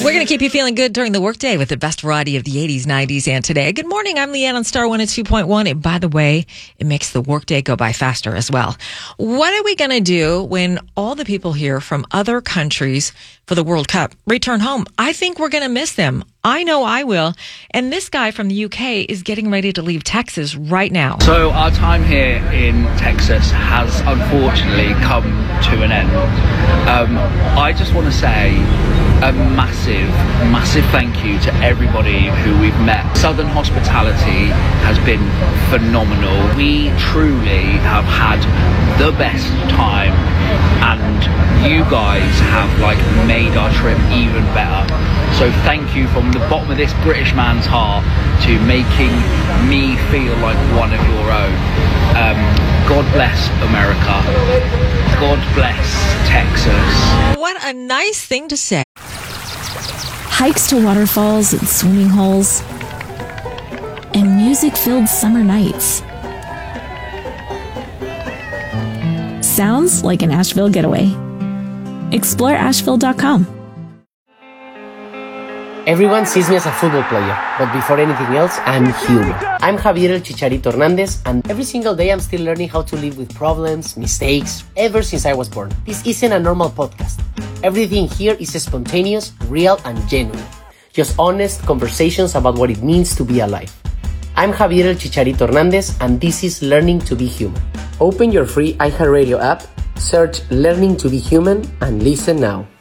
We're going to keep you feeling good during the workday with the best variety of the 80s, 90s, and today. Good morning. I'm Leanne on Star 102.1. And by the way, it makes the workday go by faster as well. What are we going to do when all the people here from other countries for the World Cup return home? I think we're going to miss them. I know I will. And this guy from the UK is getting ready to leave Texas right now. So our time here in Texas has unfortunately come to an end. I just want to say a massive thank you to everybody who we've met. Southern hospitality has been phenomenal. We truly have had the best time, and you guys have made our trip even better. So thank you from the bottom of this British man's heart to making me feel like one of your own. God bless America. God bless Texas. What a nice thing to say. Hikes to waterfalls and swimming holes, and music-filled summer nights. Sounds like an Asheville getaway. Explore Asheville.com. Everyone sees me as a football player, but before anything else, I'm human. I'm Javier El Chicharito Hernandez, and every single day I'm still learning how to live with problems, mistakes, ever since I was born. This isn't a normal podcast. Everything here is spontaneous, real, and genuine. Just honest conversations about what it means to be alive. I'm Javier El Chicharito Hernandez, and this is Learning to Be Human. Open your free iHeartRadio app, search Learning to Be Human, and listen now.